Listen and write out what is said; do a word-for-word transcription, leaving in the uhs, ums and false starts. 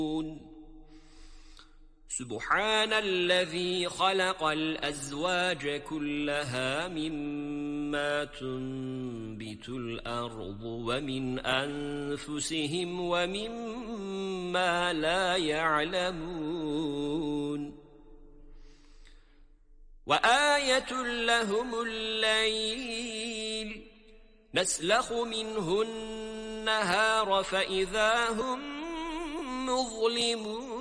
سبحان الذي خلق الأزواج كلها مما تنبت الأرض ومن أنفسهم ومما لا يعلمون وآية لهم الليل نسلخ منه النهار فإذا هم مظلمون